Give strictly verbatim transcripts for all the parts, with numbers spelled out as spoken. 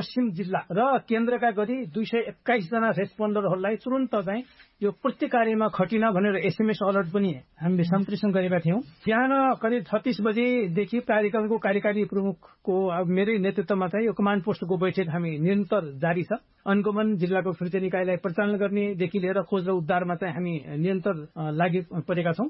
पश्चिम जिल्ला र केन्द्रका गरी दुई सय एक्काइस जना रेस्पोन्डरहरूलाई तुरन्त चाहिँ यो प्रत्येक कार्यमा खटिन भनेर एसएमएस अलर्ट पनि हामीले सम्प्रेषण गरेका थियौं। बिहान करिब छत्तीस बजेदेखि प्राधिकरणको कार्यकारी प्रमुखको मेरै नेतृत्वमा चाहिँ यो कमान्ड पोस्टको बैठक हामी निरन्तर जारी छ। अनुगमन जिल्लाको फिर्ती निकायलाई परिचालन गर्नेदेखि लिएर खोज र उद्धारमा चाहिँ हामी निरन्तर लागि परेका छौं।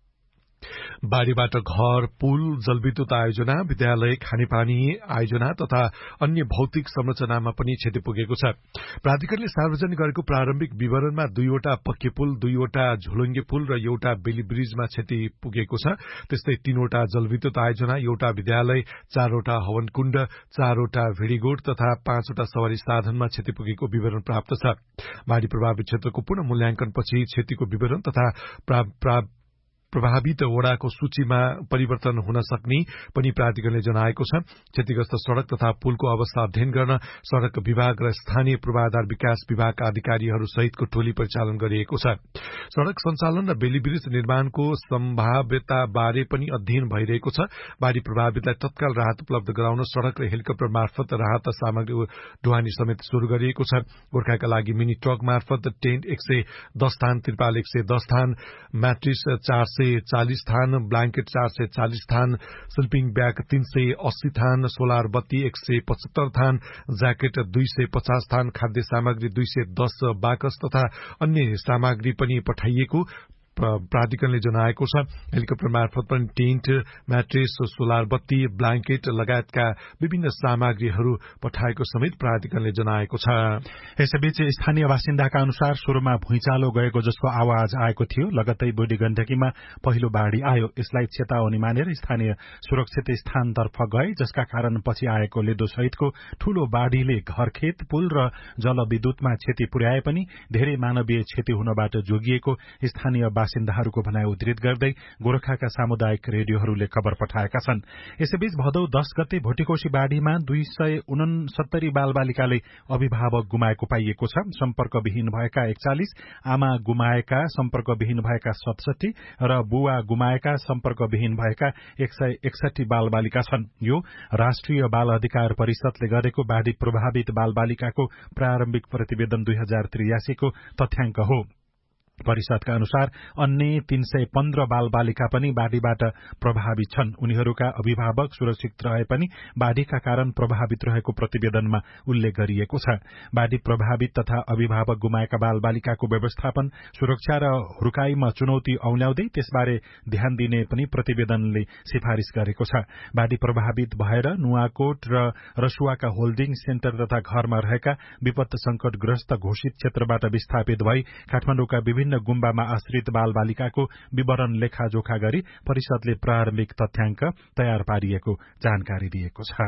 बाढ़ीबाट घर, पुल, जलविद्युत आयोजना, विद्यालय, खानेपानी आयोजना तथा अन्य भौतिक संरचनामा पनि क्षति पुगेको छ। प्राधिकरणले सार्वजनिक गरेको प्रारम्भिक विवरणमा दुईवटा पक्के पुल, दुईवटा झोलुङ्गे पुल र एउटा बेली ब्रिजमा क्षति पुगेको छ। त्यस्तै तीनवटा जलविद्युत आयोजना, एउटा विद्यालय, चारवटा हवनकुण्ड, चारवटा भिडीगोठ तथा पाँचवटा सवारी साधनमा क्षति पुगेको विवरण प्राप्त छ। बाढ़ी प्रभावित क्षेत्रको पुनः मूल्याङ्कनपछि क्षतिको विवरण तथा प्रा, प्रा, प्रभावित वडाको सूचीमा परिवर्तन हुन सक्ने पनि प्राधिकरणले जनाएको छ। क्षतिग्रस्त सड़क तथा पुलको अवस्था अध्ययन गर्न सड़क विभाग र स्थानीय पूर्वाधार विकास विभागका अधिकारीहरू सहितको टोली परिचालन गरिएको छ। सड़क सञ्चालन र बेली ब्रिज निर्माणको सम्भाव्यता बारे पनि अध्ययन भइरहेको छ। बाढ़ी प्रभावितलाई तत्काल राहत उपलब्ध गराउन सड़क र हेलिकप्टर मार्फत राहत सामग्री ढुवानी समेत शुरू गरिएको छ। गोर्खाका लागि मिनी ट्रक मार्फत टेन्ट एक सय दस थान, त्रिपाल एक सय दस थान, म्याट्रिस चार सय चालीस थान, ब्ल्याङ्केट चार सय चालीस थान, स्लिपिङ ब्याग तीन सय अस्सी थान, सोलर बत्ती एक सय पचहत्तर थान, ज्याकेट दुई सय पचास थान, खाद्य सामग्री दुई सय दस बाकस तथा अन्य सामग्री पनि पठाइएको प्राधिकरणले जनाएको छ। हेलिकप्टर मार्फत पनि टेन्ट, म्याट्रेस, सोलर बत्ती, ब्ल्याङ्केट लगायतका विभिन्न सामग्रीहरू पठाएको समेत प्राधिकरणले जनाएको छ। यसैबीच स्थानीय बासिन्दाका अनुसार सुरुमा भुइँचालो गएको जसको आवाज आएको थियो। लगत्तै बुढी गण्डकीमा पहिलो बाढ़ी आयो। यसलाई चेतावनी मानेर स्थानीय सुरक्षित स्थानतर्फ गए, जसका कारण पछि आएको लेदो सहितको ठूलो बाढ़ीले घरखेत, पुल र जलविद्युतमा क्षति पुर्याए पनि धेरै मानवीय क्षति हुनबाट जोगिएको स्थानीय बासिन्दाहरूको भनाइ उद्धृत गर्दै गोरखाका सामुदायिक रेडियोहरूले खबर पठाएका छन्। यसैबीच भदौ दस गते भोटिकोशी बाढ़ीमा दुई सय उनसत्तरी बालबालिकाले अभिभावक गुमाएको पाइएको छ। सम्पर्कविहीन भएका एकचालिस, आमा गुमाएका सम्पर्कविहीन भएका सतसठी र बुवा गुमाएका सम्पर्कविहीन भएका एक सय एकसठी बालबालिका छन्। यो राष्ट्रिय बाल अधिकार परिषदले गरेको बाढ़ी प्रभावित बालबालिकाको प्रारम्भिक प्रतिवेदन दुई हजार त्रियासीको तथ्याङ्क हो। परिषदका अनुसार अन्य तीन सय पन्ध्र बालबालिका पनि बाढ़ीबाट प्रभावित छन्। उनीहरूका अभिभावक सुरक्षित रहे पनि बाढ़ीका कारण प्रभावित रहेको प्रतिवेदनमा उल्लेख गरिएको छ। बाढ़ी प्रभावित तथा अभिभावक गुमाएका बालबालिकाको व्यवस्थापन, सुरक्षा र हुर्काईमा चुनौती औल्याउँदै त्यसबारे ध्यान दिने पनि प्रतिवेदनले सिफारिश गरेको छ। बाढ़ी प्रभावित भएर नुवाकोट र रसुवाका होल्डिङ सेन्टर तथा घरमा रहेका विपद संकटग्रस्त घोषित क्षेत्रबाट विस्थापित भई काठमाडौँका विभिन्न गुम्बामा आश्रित बालबालिकाको विवरण लेखाजोखा गरी परिषदले प्रारम्भिक तथ्याङ्क तयार पारिएको जानकारी दिएको छ।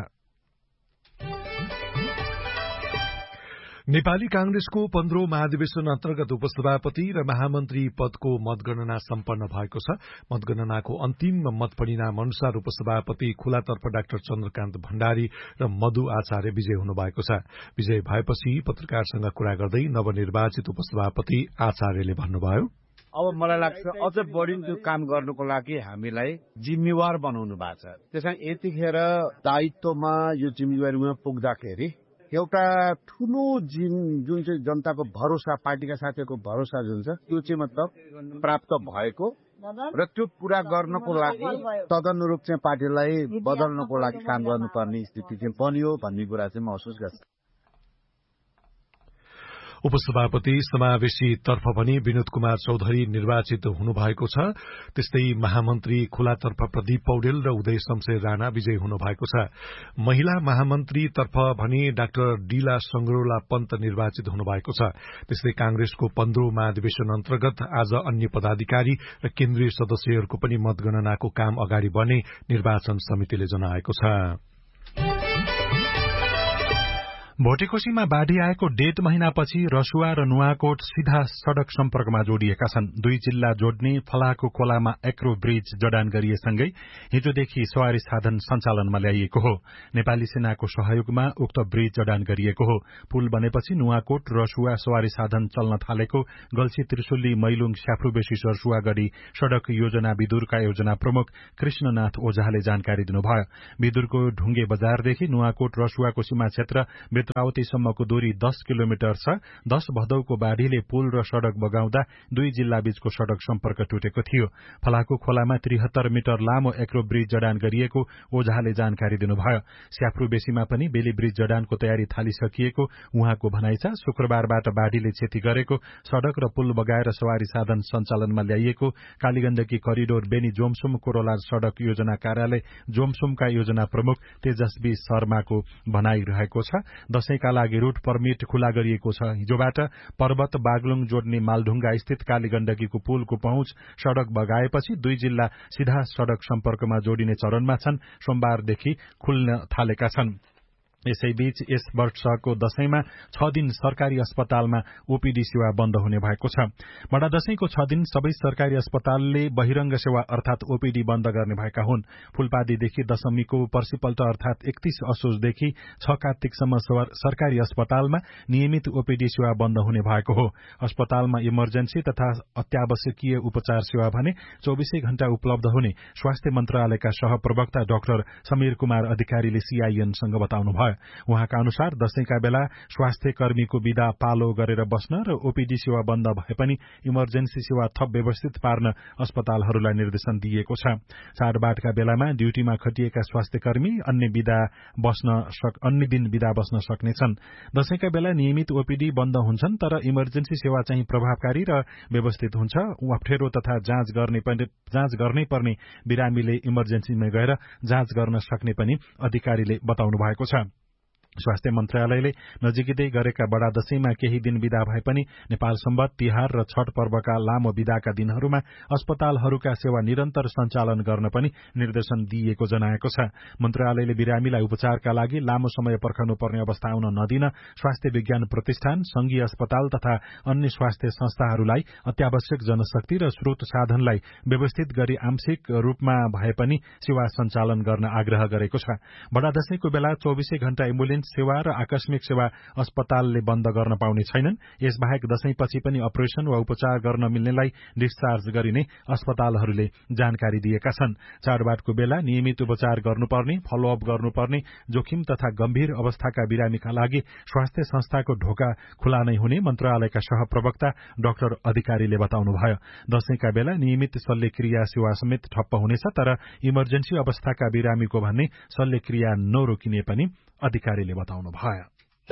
नेपाली कांग्रेसको पन्ध्रौं महाधिवेशन अन्तर्गत उपसभापति र महामन्त्री पदको मतगणना सम्पन्न भएको छ। मतगणनाको अन्तिम मत परिणाम अनुसार उपसभापति खुलातर्फ डाक्टर चन्द्रकान्त भण्डारी र मधु आचार्य विजय हुनुभएको छ। विजय भएपछि पत्रकारसँग कुरा गर्दै नवनिर्वाचित उपसभापति आचार्यले भन्नुभयो, अब मलाई लाग्छ अझ बढी त्यो काम गर्नुको लागि हामीलाई जिम्मेवार बनाउनु भएको छ। त्यसैले यतिखेर दायित्वमा यो जिम्मेवारीमा पुग्दाखेरि एउटा ठूलो जिम जुन चाहिँ जनताको भरोसा, पार्टीका साथीहरूको भरोसा जुन छ त्यो चाहिँ मतलब प्राप्त भएको र त्यो पूरा गर्नको लागि तदनुरूप चाहिँ पार्टीलाई बदल्नको लागि काम गर्नुपर्ने स्थिति चाहिँ बन्यो भन्ने कुरा चाहिँ महसुस गर्छु। उपसभापति समावेशी तर्फ पनि विनोद कुमार चौधरी निर्वाचित हुनुभएको छ। त्यस्तै महामन्त्री खुलातर्फ प्रदीप पौडेल र उदय शमशेर राणा विजयी हुनुभएको छ। महिला महामन्त्री तर्फ भने डाक्टर डीला संग्रोला पन्त निर्वाचित हुनुभएको छ। त्यस्तै कांग्रेसको पन्ध्रौं महाधिवेशन अन्तर्गत आज अन्य पदाधिकारी र केन्द्रीय सदस्यहरूको पनि मतगणनाको काम अगाडि बढ्ने निर्वाचन समितिले जनाएको छ। भोटिकोशीमा बाढ़ी आएको डेढ महिनापछि रसुवा र नुवाकोट सीधा सड़क सम्पर्कमा जोडिएका छन्। दुई जिल्ला जोड्ने फलाको खोलामा एक्रो ब्रिज जडान गरिएसँगै हिजोदेखि सवारी साधन सञ्चालनमा ल्याइएको हो। नेपाली सेनाको सहयोगमा उक्त ब्रिज जडान गरिएको हो। पुल बनेपछि नुवाकोट रसुवा सवारी साधन चल्न थालेको गल्छी त्रिशुली मैलुङ स्याफ्रुबेसी सरसुवा गरी सड़क योजना विदुरका योजना प्रमुख कृष्णनाथ ओझाले जानकारी दिनुभयो। विदुरको ढुङ्गे बजारदेखि नुवाकोट रसुवाको सीमा क्षेत्र राउतेसम्मको दूरी दस किलोमिटर छ। दस भदौको बाढ़ीले पुल र सड़क बगाउँदा दुई जिल्ला बीचको सड़क सम्पर्क टुटेको थियो। फलाको खोलामा त्रिहत्तर मिटर लामो एक्रो ब्रिज जडान गरिएको ओझाले जानकारी दिनुभयो। स्याफ्रू बेसीमा पनि बेली ब्रिज जडानको तयारी थालिसकिएको उहाँको भनाइ छ। शुक्रबारबाट बाढ़ीले क्षति गरेको सड़क र पुल बगाएर सवारी साधन सञ्चालनमा ल्याइएको कालीगण्डकी करिडोर बेनी जोमसुम कोरोला सड़क योजना कार्यालय जोमसुमका योजना प्रमुख तेजस्वी शर्माको भनाइ रहेको छ। दशैंका लागि रूट परमिट खुला गरिएको छ। हिजोबाट पर्वत बागलुङ जोड्ने मालढुङ्गा स्थित कालीगण्डकीको पुलको पहुँच सड़क बगाएपछि दुई जिल्ला सीधा सड़क सम्पर्कमा जोडिने चरणमा छन्। सोमबारदेखि खुल्न थालेका छन्। यसैबीच यस वर्षको दशैंमा छ दिन सरकारी अस्पतालमा ओपीडी सेवा बन्द हुने भएको छ। बडा दशैंको छ दिन सबै सरकारी अस्पतालले बहिरंग सेवा अर्थात ओपीडी बन्द गर्ने भएका हुन्। फूलपातीदेखि दशमीको पर्सिपल्ट अर्थात एकतीस असोजदेखि छ कार्तिकसम्म सरकारी अस्पतालमा नियमित ओपीडी सेवा बन्द हुने भएको हो। अस्पतालमा इमर्जेन्सी तथा अत्यावश्यकीय उपचार सेवा भने चौबीसै घण्टा उपलब्ध हुने स्वास्थ्य मन्त्रालयका सहप्रवक्ता डाक्टर समीर कुमार अधिकारीले सीआईएनसँग बताउनुभयो। उहाँका अनुसार दशैंका बेला स्वास्थ्य कर्मीको विदा पालो गरेर बस्न र ओपीडी सेवा बन्द भए पनि इमर्जेन्सी सेवा थप व्यवस्थित पार्न अस्पतालहरूलाई निर्देशन दिएको छ। चाडबाडका बेलामा ड्यूटीमा खटिएका स्वास्थ्य कर्मी अन्य विदा बस्न सक अन्य दिन विदा बस्न सक्नेछन्। दशैंका बेला नियमित ओपीडी बन्द हुन्छन् तर इमर्जेन्सी सेवा चाहिँ प्रभावकारी र व्यवस्थित हुन्छ। अप्ठ्यारो तथा जाँच गर्ने जाँच गर्नै पर्ने बिरामीले इमर्जेन्सीमा गएर जाँच गर्न सक्ने पनि अधिकारीले बताउनु भएको छ। स्वास्थ्य मन्त्रालयले नजिकै गरेका बडा दशैंमा केही दिन विदा भए पनि नेपाल सम्बत तिहार र छठ पर्वका लामो विदाका दिनहरूमा अस्पतालहरूका सेवा निरन्तर सञ्चालन गर्न पनि निर्देशन दिएको जनाएको छ। मन्त्रालयले बिरामीलाई उपचारका लागि लामो समय पर्खनुपर्ने अवस्था आउन नदिन स्वास्थ्य विज्ञान प्रतिष्ठान, संघीय अस्पताल तथा अन्य स्वास्थ्य संस्थाहरूलाई अत्यावश्यक जनशक्ति र स्रोत साधनलाई व्यवस्थित गरी आंशिक रूपमा भए पनि सेवा सञ्चालन गर्न आग्रह गरेको छ। बडा दशैंको बेला चौबीसै घण्टा एम्बुलेन्स सेवा र आकस्मिक सेवा अस्पतालले बन्द गर्न पाउने छैनन्। यसबाहेक दशैंपछि पनि अपरेशन वा उपचार गर्न मिल्नेलाई डिस्चार्ज गरिने अस्पतालहरूले जानकारी दिएका छन्। चाडबाडको बेला नियमित उपचार गर्नुपर्ने, फलोअप गर्नुपर्ने जोखिम तथा गम्भीर अवस्थाका बिरामीका लागि स्वास्थ्य संस्थाको ढोका खुला नै हुने मन्त्रालयका सहप्रवक्ता डाक्टर अधिकारीले बताउनुभयो। दशैंका बेला नियमित शल्यक्रिया सेवा समेत ठप्प हुनेछ तर इमर्जेन्सी अवस्थाका बिरामीको भन्ने शल्यक्रिया नरोकिने पनि अधिकारीले बताउनु भयो।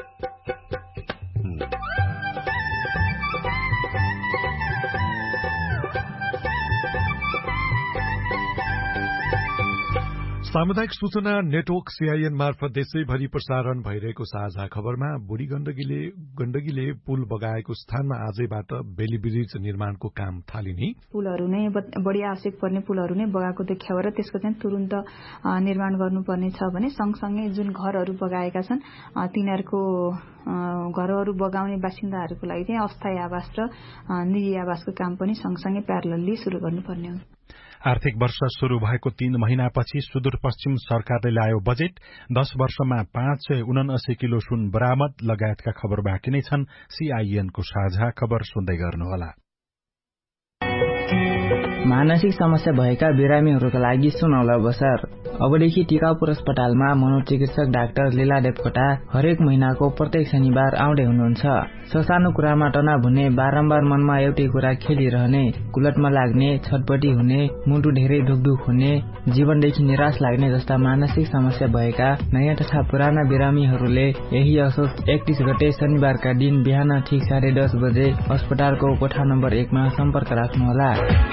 सामुदायिक सूचना नेटवर्क सीआईएन मार्फत देशैभरि प्रसारण भइरहेको साझा खबरमा बुढी गण्डकीले गण्डकीले पुल बगाएको स्थानमा आजैबाट बेली ब्रिज निर्माणको काम थालिने, पुलहरू नै बढी आवश्यक पर्ने पुलहरू नै बगाएको देख्यो र त्यसको चाहिँ तुरुन्त निर्माण गर्नुपर्ने छ भने सँगसँगै जुन घरहरू बगाएका छन् तिनीहरूको घरहरू बगाउने बासिन्दाहरूको लागि चाहिँ अस्थायी आवास र निजी आवासको काम पनि सँगसँगै प्यारलली शुरू गर्नुपर्ने हो। आर्थिक वर्ष शुरू भएको तीन महिनापछि सुदूरपश्चिम सरकारले ल्यायो बजेट। दश वर्षमा पाँच सय उनासी किलो सुन बरामद लगायतका खबर बाँकी नै छन्। सीआईएनको साझा खबर सुन्दै गर्नुहोला। मानसिक समस्या भएका बिरामीहरूका लागि सुनौला बजार। अबदेखि टिकापुर अस्पतालमा मनोचिकित्सक डाक्टर लीला देवकोटा हरेक महिनाको प्रत्येक शनिबार आउँदै हुनुहुन्छ। ससानो कुरामा तनाव हुने, बारम्बार मनमा एउटै कुरा खेलिरहने, कुलटमा लाग्ने, छटपटी हुने, मुटु धेरै धुकधुक हुने, जीवनदेखि निराश लाग्ने जस्ता मानसिक समस्या भएका नयाँ तथा पुराना बिरामीहरूले यही असोज एकतीस गते शनिबारका दिन बिहान ठिक साढे दस बजे अस्पतालको कोठा नम्बर एकमा सम्पर्क राख्नुहोला।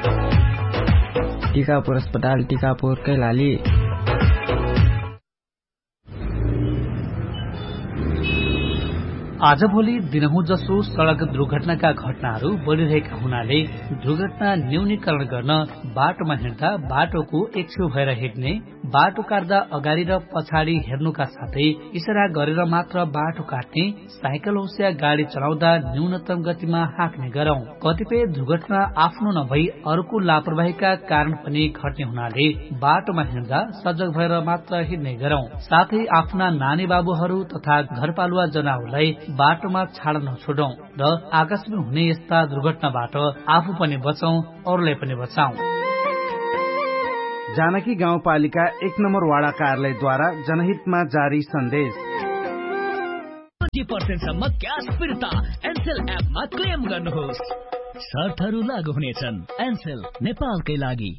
टिकापुर अस्पताल, टिकापुर, कैलाली। आजभोलि दिनहुँ जसो सड़क दुर्घटनाका घटनाहरू बढ़िरहेका हुनाले दुर्घटना न्यूनीकरण गर्न बाटोमा हिँड्दा बाटोको एक छेउ भएर हिँड्ने, बाटो काट्दा अगाडि र पछाडि हेर्नुका साथै इशारा गरेर मात्र बाटो काट्ने, साइकल होस् या गाड़ी चलाउँदा न्यूनतम गतिमा हाँक्ने गरौं। कतिपय दुर्घटना आफ्नो नभई अर्को लापरवाहीका कारण पनि घट्ने हुनाले बाटोमा हिँड्दा सजग भएर मात्र हिँड्ने गरौं। साथै आफ्ना नानी बाबुहरू तथा घरपालुवा जनावरलाई बाटोमा छाड्न नछोडौं र आकस्मिक हुने यस्ता दुर्घटनाबाट आफू पनि बचौं, अरूलाई पनि बचाऊ। जानकी गाउँपालिका एक नम्बर वाडा कार्यालयद्वारा जनहितमा जारी सन्देश। थर्टी पर्सेन्ट सम्म क्यास फिर्ता एनसेल एपमा क्लेम गर्नुहोस्। शर्तहरू लागू हुनेछन्। एनसेल नेपालकै लागि।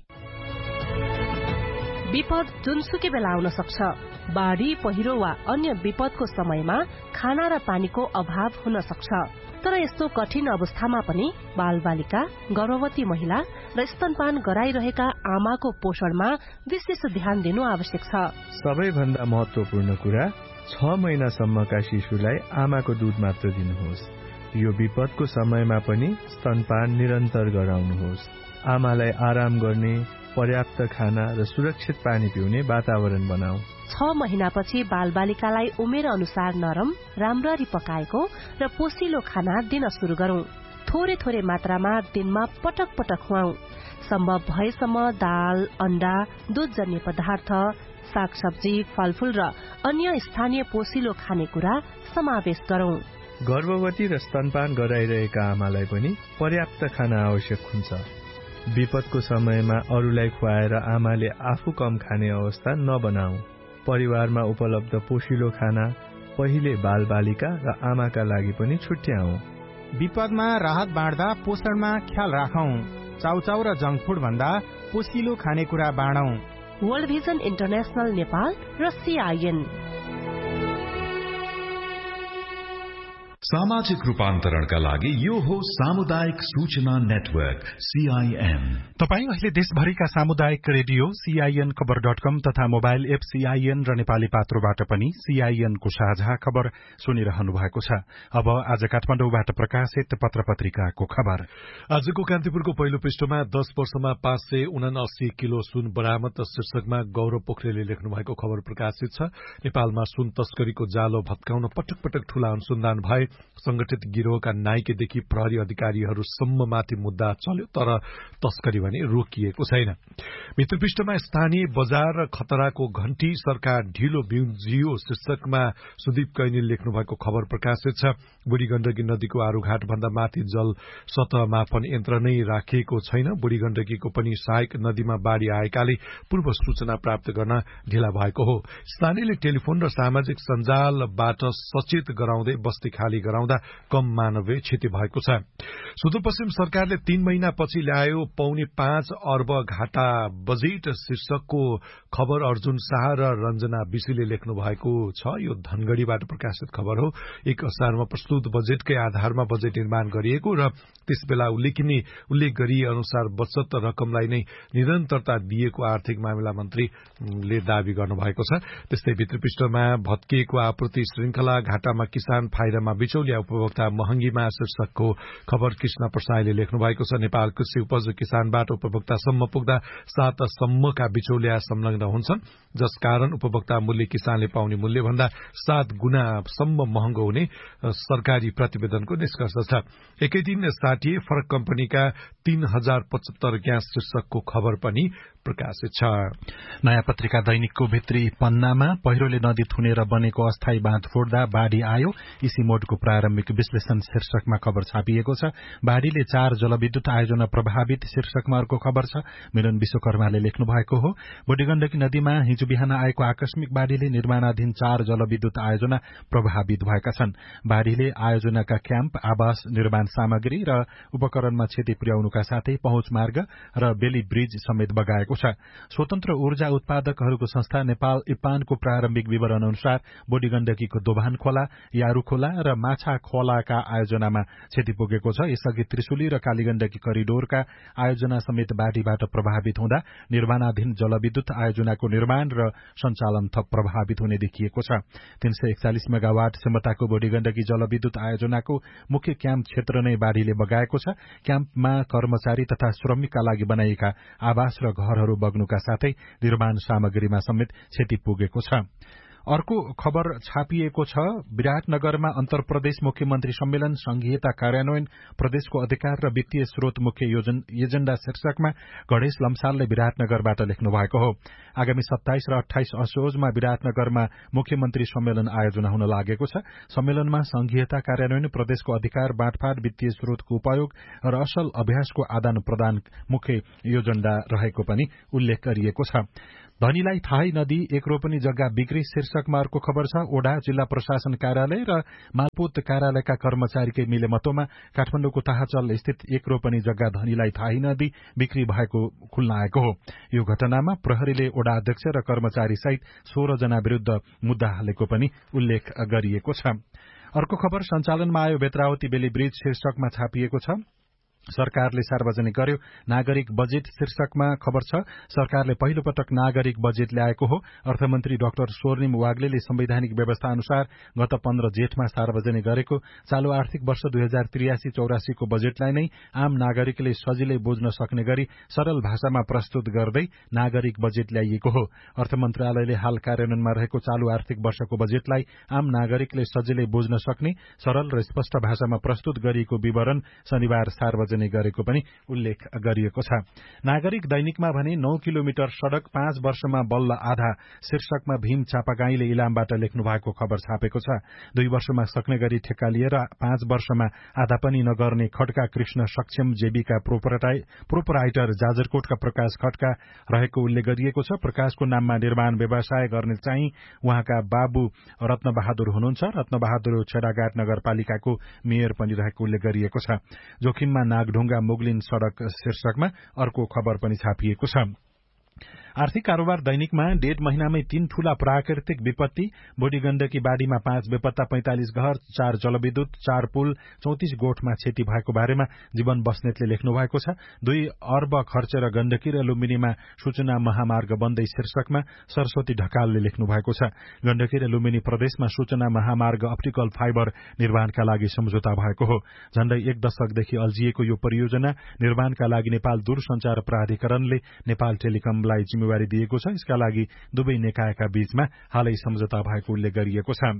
विपद जुनसुकै बेला आउन सक्छ। बाढ़ी, पहिरो वा अन्य विपदको समयमा खाना र पानीको अभाव हुन सक्छ। तर यस्तो कठिन अवस्थामा पनि बालबालिका, गर्भवती महिला र स्तनपान गराइरहेका आमाको पोषणमा विशेष ध्यान दिनु आवश्यक छ। सबैभन्दा महत्वपूर्ण कुरा, छ महिनासम्मका शिशुलाई आमाको दूध मात्र दिनुहोस्। यो विपदको समयमा पनि स्तनपान निरन्तर गराउनुहोस्। आमालाई आराम गर्ने, पर्याप्त खाना र सुरक्षित पानी पिउने वातावरण बनाऊ। छ महिनापछि बालबालिकालाई उमेर अनुसार नरम, राम्ररी पकाएको र पोसिलो खाना दिन शुरू गरौं। थोरै थोरै मात्रामा दिनमा पटक पटक खुवाऊ। सम्भव भएसम्म दाल, अण्डा, दूधजन्य पदार्थ, सागसब्जी, फलफूल र अन्य स्थानीय पोसिलो खानेकुरा समावेश गरौं। गर्भवती र स्तनपान गराइरहेका आमालाई पनि पर्याप्त खाना आवश्यक हुन्छ। विपदको समयमा अरूलाई खुवाएर आमाले आफू कम खाने अवस्था नबनाऊ। परिवारमा उपलब्ध पोषिलो खाना पहिले बालबालिका र आमाका लागि पनि छुट्याऊ। विपदमा राहत बाँड्दा पोषणमा ख्याल राखौं। चाउचाउ र जंक फूड भन्दा पोषिलो खानेकुरा बाँडौं। वर्ल्ड भिजन इन्टरनेशनल नेपाल र सीआईएन। सामाजिक रूपान्तरणका लागि यो हो सामुदायिक सूचना नेटवर्क सीआईएन। तपाई अहिले देशभरिका सामुदायिक रेडियो सीआईएन खबर डट कम तथा मोबाइल एप सीआईएन र नेपाली पात्रोबाट पनि सीआईएन को साझा खबर सुनिरहनु भएको छ। अब आज काठमाडौँबाट प्रकाशित पत्र पत्रिकाको खबर। आजको कान्तिपुरको पहिलो पृष्ठमा दस वर्षमा पाँच सय उनासी किलो सुन बरामद शीर्षकमा गौरव पोखरेलले लेख्नु भएको खबर प्रकाशित छ। नेपालमा सुन तस्करीको जालो भत्काउन पटक पटक ठूला अनुसन्धान भए। संगठित गिरोहका नाइकेदेखि प्रहरी अधिकारीहरूसम्ममाथि मुद्दा चल्यो, तर तस्करी भने रोकिएको छैन। मित्रपृष्ठमा स्थानीय बजार र खतराको घण्टी सरकार ढिलो बिउजियो शीर्षकमा सुदीप कैनीले लेख्नु भएको खबर प्रकाशित छ। बुढी गण्डकी नदीको आरूघाट भन्दा माथि जल सतह मापन यन्त्र नै राखिएको छैन। बुढी गण्डकीको पनि सहायक नदीमा बाढ़ी आएकाले पूर्व सूचना प्राप्त गर्न ढिला भएको हो। स्थानीयले टेलिफोन र सामाजिक सञ्जालबाट सचेत गराउँदै बस्ती खाली गराउँदा कम मानवीय क्षति भएको छ। सुदूरपश्चिम सरकारले तीन महिनापछि ल्यायो पौने पाँच अर्ब घाटा बजेट शीर्षकको खबर अर्जुन शाह र रञ्जना विशीले लेख्नु भएको छ। यो धनगढ़ीबाट प्रकाशित खबर हो। एक असारमा प्रस्तुत बजेटकै आधारमा बजेट निर्माण गरिएको र त्यसबेला उल्लेखिने उल्लेख गरिए अनुसार बचत रकमलाई नै निरन्तरता दिएको आर्थिक मामिला मन्त्रीले दावी गर्नुभएको छ। त्यस्तै भित्रपृष्ठमा भत्किएको आपूर्ति श्रृंखला, घाटामा किसान, फाइदामा बिचौलिया, उपभोक्ता महँगीमा शीर्षकको खबर कृष्ण प्रसाईले लेख्नु भएको छ। नेपाल कृषि उपज किसानबाट उपभोक्तासम्म पुग्दा सातसम्मका बिचौलिया संलग्न हुन्छन्, जसकारण उपभोक्ता मूल्य किसानले पाउने मूल्य भन्दा सात गुणासम्म महँगो हुने सरकारी प्रतिवेदनको निष्कर्ष छ। एकै दिन साठी फरक कम्पनीका तीन हजार पचहत्तर ग्यास शीर्षकको खबर पनि प्रकाशित छ। नयाँ पत्रिका दैनिकको भित्री पन्नामा पहिरोले नदी थुनेर बनेको अस्थायी बाँध फोड्दा बाढ़ी आयो, इसिमोडको प्रारम्भिक विश्लेषण शीर्षकमा खबर छापिएको छ। बाढ़ीले चार जलविद्युत आयोजना प्रभावित शीर्षकमा अर्को खबर छ। मिलन विश्वकर्माले लेख्नु भएको हो। बुढीगण्डकी नदीमा हिजो बिहान आएको आकस्मिक बाढ़ीले निर्माणाधीन चार जलविद्युत आयोजना प्रभावित भएका छन्। बाढ़ीले आयोजनाका क्याम्प, आवास, निर्माण सामग्री र उपकरणमा क्षति पुर्याउनुका साथै पहुँच मार्ग र बेली ब्रिज समेत बगाएको छ। स्वतन्त्र ऊर्जा उत्पादकहरूको संस्था नेपाल इपानको प्रारम्भिक विवरण अनुसार बुढीगण्डकीको दोभान खोला, यारू खोला र माछा खोलाका आयोजनामा क्षति पुगेको छ। यसअघि त्रिशुली र कालीगण्डकी करिडोरका आयोजना समेत बाढ़ीबाट प्रभावित हुँदा निर्माणाधीन जलविद्युत आयोजनाको निर्माण र सञ्चालन थप प्रभावित हुने देखिएको छ। तीन सय एकचालिस मेगावाट क्षमताको बुढीगण्डकी जलविद्युत आयोजनाको मुख्य क्याम्प क्षेत्र नै बाढ़ीले बगाएको छ। क्याम्पमा कर्मचारी तथा श्रमिकका लागि बनाइएका आवास र घरहरू बग्नुका साथै निर्माण सामग्रीमा समेत क्षति पुगेको छ। अर्को खबर छापिएको छ। विराटनगरमा अन्तर प्रदेश मुख्यमन्त्री सम्मेलन, संघीयता कार्यान्वयन, प्रदेशको अधिकार र वित्तीय स्रोत मुख्य एजेण्डा शीर्षकमा गणेश लम्सालले विराटनगरबाट लेख्नु भएको हो। आगामी सत्ताइस र अठाइस असोजमा विराटनगरमा मुख्यमन्त्री सम्मेलन आयोजना हुन लागेको छ। सम्मेलनमा संघीयता कार्यान्वयन, प्रदेशको अधिकार बाँडफाँड, वित्तीय स्रोतको उपयोग र असल अभ्यासको आदान प्रदान मुख्य एजेण्डा रहेको पनि उल्लेख गरिएको छ। धनीलाई थाहै नदी एक रोपनी जग्गा बिक्री शीर्षकमा अर्को खबर छ। ओडा जिल्ला प्रशासन कार्यालय र मालपोत कार्यालयका कर्मचारीकै मिलेमतोमा काठमाडौँको ताहाचल स्थित एक रोपनी जग्गा धनीलाई थाहै नदी बिक्री भएको खुल्न आएको हो। यो घटनामा प्रहरीले ओडा अध्यक्ष र कर्मचारी सहित सोह्र जना विरूद्ध मुद्दा हालेको पनि उल्लेख गरिएको छ। अर्को खबर सञ्चालनमा आयो बेत्रावती बेली ब्रिज शीर्षकमा छापिएको छ। सरकारले सार्वजनिक गर्यो नागरिक बजेट शीर्षकमा खबर छ। सरकारले पहिलो पटक नागरिक बजेट ल्याएको हो। अर्थमन्त्री डाक्टर स्वर्णिम वाग्लेले संवैधानिक व्यवस्था अनुसार गत पन्ध्र जेठमा सार्वजनिक गरेको चालू आर्थिक वर्ष दुई हजार त्रियासी चौरासीको बजेटलाई नै आम नागरिकले सजिलै बुझ्न सक्ने गरी सरल भाषामा प्रस्तुत गर्दै नागरिक बजेट ल्याइएको हो। अर्थ मन्त्रालयले हाल कार्यान्वयनमा रहेको चालू आर्थिक वर्षको बजेटलाई आम नागरिकले सजिलै बुझ्न सक्ने सरल र स्पष्ट भाषामा प्रस्तुत गरिएको विवरण शनिबार सार्वजनिक गरेको पनि उल्लेख गरिएको छ। नागरिक दैनिकमा भने नौ किलोमिटर सड़क पाँच वर्षमा बल्ल आधा शीर्षकमा भीम चापागाईले इलामबाट लेख्नु भएको खबर छापेको छ। दुई वर्षमा सक्ने गरी ठेक्का लिएर पाँच वर्षमा आधा पनि नगर्ने खड्का कृष्ण सक्षम जेबीका प्रोपराइटर जाजरकोटका प्रकाश खड्का रहेको उल्लेख गरिएको छ। प्रकाशको नाममा निर्माण व्यवसाय गर्ने चाहिँ उहाँका बाबु रत्नबहादुर हुनुहुन्छ। रत्नबहादुर छेडाघाट नगरपालिकाको मेयर पनि रहेको उल्लेख गरिएको छ। जोखिममा नागढुङ्गा मुगलिन सड़क शीर्षकमा अर्को खबर पनि छापिएको छ। आर्थिक कारोबार दैनिकमा डेढ महिनामै तीन ठूला प्राकृतिक विपत्ति बोडी गण्डकी बाढ़ीमा पाँच बेपत्ता पैंतालिस घर चार जलविद्युत चार पुल चौतिस गोठमा क्षति भएको बारेमा जीवन बस्नेतले लेख्नु भएको छ। दुई अर्ब खर्चेर गण्डकी र लुम्बिनीमा सूचना महामार्ग बन्दै शीर्षकमा सरस्वती ढकालले लेख्नु भएको छ। गण्डकी र लुम्बिनी प्रदेशमा सूचना महामार्ग अप्टिकल फाइबर निर्माणका लागि सम्झौता भएको हो। झण्डै एक दशकदेखि अल्झिएको यो परियोजना निर्माणका लागि नेपाल दूरसञ्चार प्राधिकरणले नेपाल टेलिकमलाई जिम्मेवारी दिएको छ। यसका लागि दुवै निकायका बीचमा हालै सम्झौता भएको उल्लेख गरिएको छ।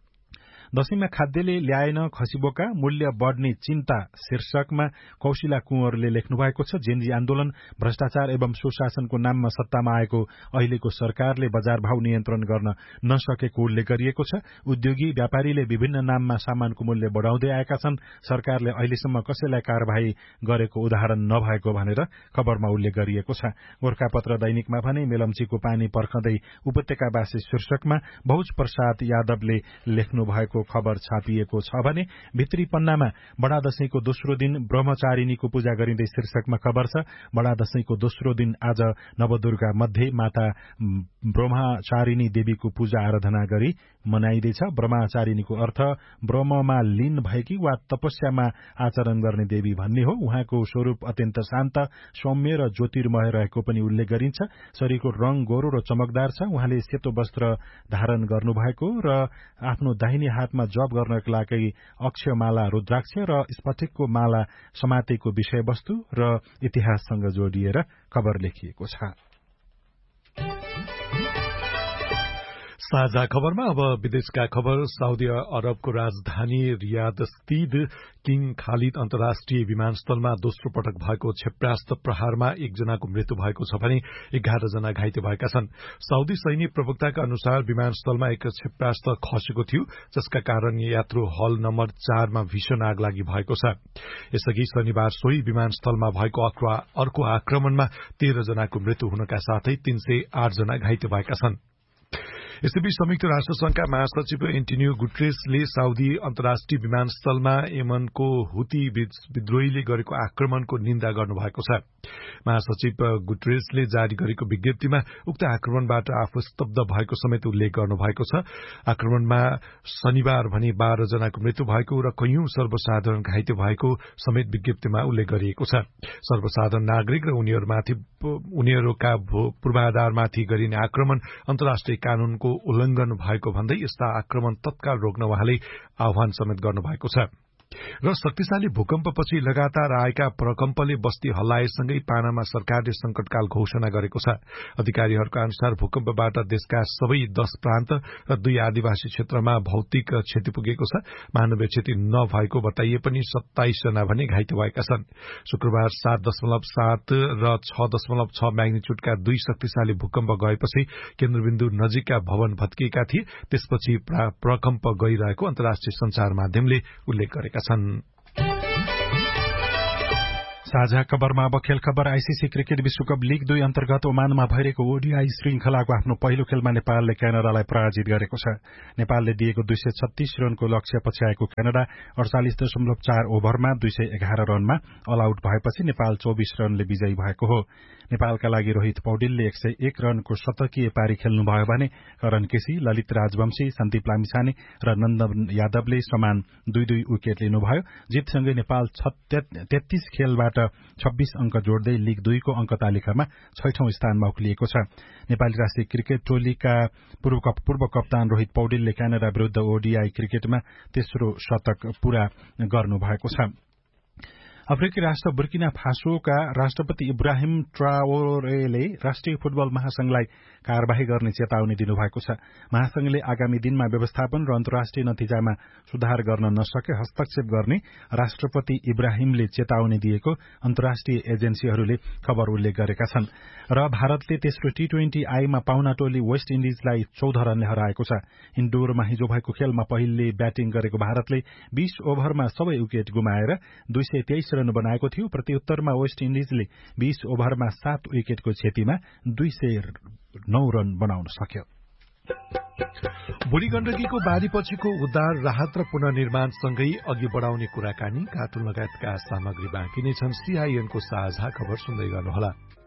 दशैंमा खाद्यले ल्याएन खसीबोका मूल्य बढ़ने चिन्ता शीर्षकमा कौशिला कुँवरले लेख्नु भएको छ। जेनजी आन्दोलन भ्रष्टाचार एवं सुशासनको नाममा सत्तामा आएको अहिलेको सरकारले बजार भाव नियन्त्रण गर्न नसकेको उल्लेख गरिएको छ। उद्योगी व्यापारीले विभिन्न नाममा सामानको मूल्य बढ़ाउँदै आएका छन्। सरकारले अहिलेसम्म कसैलाई कार्यवाही गरेको उदाहरण नभएको भनेर खबरमा उल्लेख गरिएको छ। गोरखापत्र दैनिकमा भने मेलम्चीको पानी पर्खँदै उपत्यकावासी शीर्षकमा भौज प्रसाद यादवले लेख्नु भएको खबर छापिएको छ भने भित्री पन्नामा बडा दशैंको दोस्रो दिन ब्रह्मचारिणीको पूजा गरिँदै शीर्षकमा खबर छ। बडा दशैंको दोस्रो दिन आज नवदुर्गा मध्ये माता ब्रह्मचारिणी देवीको पूजा आराधना गरी मनाइँदैछ। ब्रह्मचारिणीको अर्थ ब्रह्ममा लीन भएकी वा तपस्यामा आचरण गर्ने देवी भन्ने हो। उहाँको स्वरूप अत्यन्त शान्त सौम्य र ज्योतिर्मय रहेको पनि उल्लेख गरिन्छ। शरीरको रंग गोरो र चमकदार छ। उहाँले सेतो वस्त्र धारण गर्नुभएको र आफ्नो दाहिने हातमा जप गर्नका लागि अक्षयमाला रुद्राक्ष र स्फटिकको माला समातेको विषयवस्तु र इतिहाससँग जोडिएर खबर लेखिएको छ। साझा खबरमा अब विदेशका खबर। साउदी अरबको राजधानी रियाद स्थित किङ खालिद अन्तर्राष्ट्रिय विमानस्थलमा दोस्रो पटक भएको क्षेप्यास्त्र प्रहारमा एकजनाको मृत्यु भएको छ भने एघार जना घाइते भएका छन्। साउदी सैनिक प्रवक्ताका अनुसार विमानस्थलमा एक क्षेप्यास्त्र खसेको थियो, जसका कारण यात्रु हल नम्बर चारमा भीषण आग लागि भएको छ। यसअघि शनिबार सोही विमानस्थलमा भएको अर्को आक्रमणमा तेह्र जनाको मृत्यु हुनका साथै तीन सय आठ जना घाइते भएका छन्। यसैबीच संयुक्त राष्ट्र संघका महासचिव एन्टोनियो गुटेरेसले साउदी अन्तर्राष्ट्रिय विमानस्थलमा यमनको हुती विद्रोहीले गरेको आक्रमणको निन्दा गर्नुभएको छ। महासचिव गुटेरेसले जारी गरेको विज्ञप्तिमा उक्त आक्रमणबाट आफू स्तब्ध भएको समेत उल्लेख गर्नुभएको छ। आक्रमणमा शनिबार भने बाह्र जनाको मृत्यु भएको र कैयौं सर्वसाधारण घाइते भएको समेत विज्ञप्तिमा उल्लेख गरिएको छ। सर्वसाधारण नागरिक र उनीहरूमाथि उनीहरूका पूर्वाधारमाथि गरिने आक्रमण अन्तर्राष्ट्रिय कानूनको उल्लंघन भएको भन्दै यस्ता आक्रमण तत्काल रोक्न उहाँले आह्वान समेत गर्नुभएको छ। र शक्तिशाली भूकम्पपछि लगातार आएका प्रकम्पले बस्ती हल्लाएसँगै पानामा सरकारले संकटकाल घोषणा गरेको छ। अधिकारीहरूका अनुसार भूकम्पबाट देशका सबै दश प्रान्त र दुई आदिवासी क्षेत्रमा भौतिक क्षति पुगेको छ। मानवीय क्षति नभएको बताइए पनि सत्ताइस जना भने घाइते भएका छन्। शुक्रबार सात दशमलव सात र छ दशमलव छ म्याग्निच्युडका दुई शक्तिशाली भूकम्प गएपछि केन्द्रबिन्दु नजिकका भवन भत्किएका थिए। त्यसपछि प्रकम्प गइरहेको अन्तर्राष्ट्रिय संचार माध्यमले उल्लेख गरेका छन्। साझा खबरमा अब खेल खबर। आईसीसी क्रिकेट विश्वकप लीग दुई अन्तर्गत ओमानमा भइरहेको ओडीआई श्रृंखलाको आफ्नो पहिलो खेलमा नेपालले क्यानाडालाई पराजित गरेको छ। नेपालले दिएको दुई सय छत्तीस रनको लक्ष्य पछ्याएको क्यानाडा अडचालिस दशमलव चार ओभरमा दुई सय एघार रनमा अल आउट भएपछि नेपाल चौबिस रनले विजयी भएको हो। नेपालका लागि रोहित पौडेलले एक सय एक रनको शतकीय पारी खेल्नुभयो भने करण केसी, ललित राजवंशी, सन्दीप लामिछाने र नन्दन यादवले समान दुई दुई विकेट लिनुभयो। जितसँगै नेपाल तेत्तीस खेलबाट छब्बीस अंक जोड्दै लीग दुईको अंक तालिकामा छैठौं स्थानमा उक्लिएको छ। नेपाली राष्ट्रिय क्रिकेट टोलीका पूर्व कप्तान रोहित पौडेलले क्यानाडा विरूद्ध ओडीआई क्रिकेटमा तेस्रो शतक पूरा गर्नुभएको छ। अफ्रिकी राष्ट्र बुर्किना फासोका राष्ट्रपति इब्राहिम ट्राओरेले राष्ट्रिय फुटबल महासंघलाई कार्यवाही गर्ने चेतावनी दिनुभएको छ। महासंघले आगामी दिनमा व्यवस्थापन र अन्तर्राष्ट्रिय नतिजामा सुधार गर्न नसके हस्तक्षेप गर्ने राष्ट्रपति इब्राहिमले चेतावनी दिएको अन्तर्राष्ट्रिय एजेन्सीहरूले खबर उल्लेख गरेका छन्। र भारतले तेस्रो टी ट्वेन्टी आईमा पाहुना टोली वेस्ट इन्डिजलाई चौध रनले हराएको छ। इन्डोरमा हिजो भएको खेलमा पहिले ब्याटिङ गरेको भारतले बीस ओभरमा सबै विकेट गुमाएर दुई सय तेइस रन बनाएको थियो। प्रत्युत्तरमा वेस्ट इन्डिजले बीस ओभरमा सात विकेटको क्षतिमा दुई सय नौ रन बनाउन सक्यो। बुढी गण्डकीको बाढीपछिको उद्धार, राहत र पुनर्निर्माणसँगै अघि बढाउने कुराकानी, कार्टुन लगायतका सामग्री बाँकी नै छन्। सीआईएनको साझा खबर सुन्दै गर्नुहोला।